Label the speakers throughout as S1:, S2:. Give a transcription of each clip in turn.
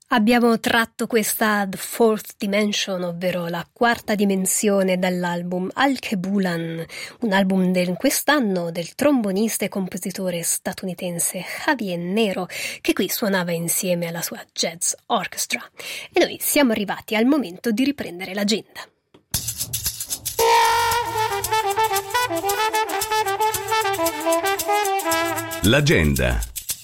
S1: Abbiamo tratto questa The Fourth Dimension, ovvero la quarta dimensione, dall'album Al-Kebulan, un album del quest'anno del trombonista e compositore statunitense Javier Nero, che qui suonava insieme alla sua Jazz Orchestra. E noi siamo arrivati al momento di riprendere l'agenda.
S2: L'agenda.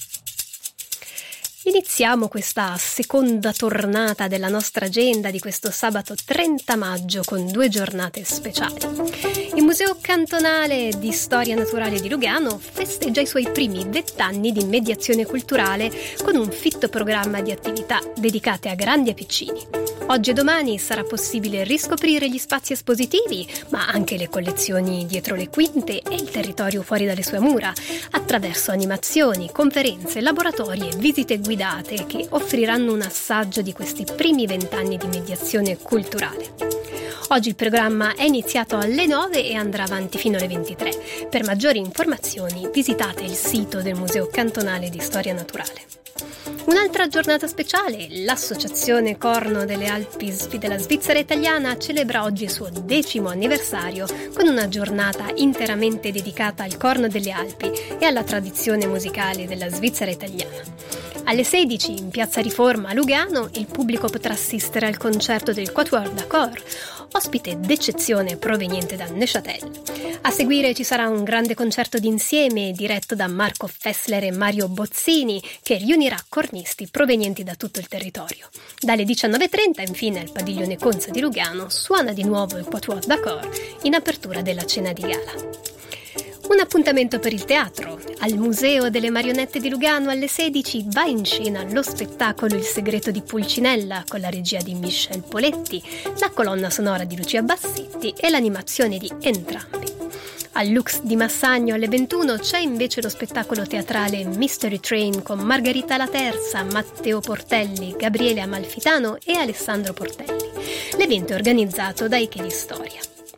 S1: Iniziamo questa seconda tornata della nostra agenda di questo sabato 30 maggio con 2 giornate speciali. Il Museo Cantonale di Storia Naturale di Lugano festeggia i suoi primi 20 anni di mediazione culturale con un fitto programma di attività dedicate a grandi e piccini. Oggi e domani sarà possibile riscoprire gli spazi espositivi, ma anche le collezioni dietro le quinte e il territorio fuori dalle sue mura, attraverso animazioni, conferenze, laboratori e visite guidate che offriranno un assaggio di questi primi 20 anni di mediazione culturale. Oggi il programma è iniziato alle 9 e andrà avanti fino alle 23. Per maggiori informazioni visitate il sito del Museo Cantonale di Storia Naturale. Un'altra giornata speciale, l'Associazione Corno delle Alpi della Svizzera Italiana celebra oggi il suo 10° anniversario con una giornata interamente dedicata al Corno delle Alpi e alla tradizione musicale della Svizzera Italiana. Alle 16 in Piazza Riforma a Lugano il pubblico potrà assistere al concerto del Quatuor d'Accord, ospite d'eccezione proveniente da Neuchâtel. A seguire ci sarà un grande concerto d'insieme diretto da Marco Fessler e Mario Bozzini che riunirà cornisti provenienti da tutto il territorio. Dalle 19.30 infine al Padiglione Conza di Lugano suona di nuovo il Quatuor d'Accord in apertura della cena di gala. Un appuntamento per il teatro. Al Museo delle Marionette di Lugano alle 16 va in scena lo spettacolo Il segreto di Pulcinella con la regia di Michel Poletti, la colonna sonora di Lucia Bassetti e l'animazione di entrambi. Al Lux di Massagno alle 21 c'è invece lo spettacolo teatrale Mystery Train con Margherita La Terza, Matteo Portelli, Gabriele Amalfitano e Alessandro Portelli. L'evento è organizzato da Ike di Storia.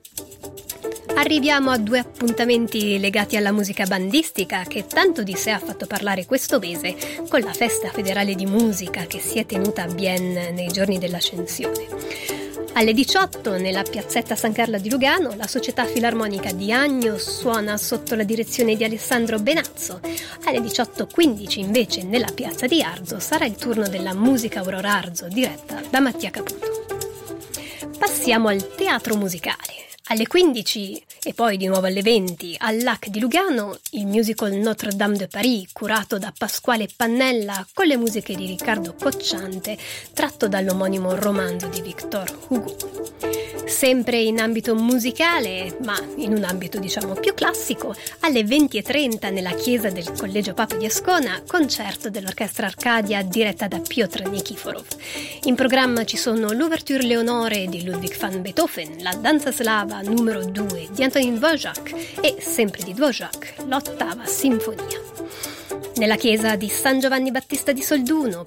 S1: Arriviamo a 2 appuntamenti legati alla musica bandistica che tanto di sé ha fatto parlare questo mese con la Festa Federale di Musica che si è tenuta a Bienne nei giorni dell'Ascensione. Alle 18 nella piazzetta San Carlo di Lugano la Società Filarmonica di Agno suona sotto la direzione di Alessandro Benazzo. Alle 18.15 invece nella piazza di Arzo sarà il turno della musica Aurora Arzo diretta da Mattia Caputo. Passiamo al teatro musicale. Alle 15 e poi di nuovo alle 20 al Lac di Lugano il musical Notre-Dame de Paris curato da Pasquale Pannella con le musiche di Riccardo Cocciante tratto dall'omonimo romanzo di Victor Hugo. Sempre in ambito musicale, ma in un ambito diciamo più classico, alle 20.30 nella chiesa del Collegio Papa di Ascona, concerto dell'Orchestra Arcadia diretta da Piotr Nikiforov. In programma ci sono l'Ouverture Leonore di Ludwig van Beethoven, la danza slava numero 2 di Antonin Dvořák e, sempre di Dvořák, l'8ª sinfonia. Nella chiesa di San Giovanni Battista di Solduno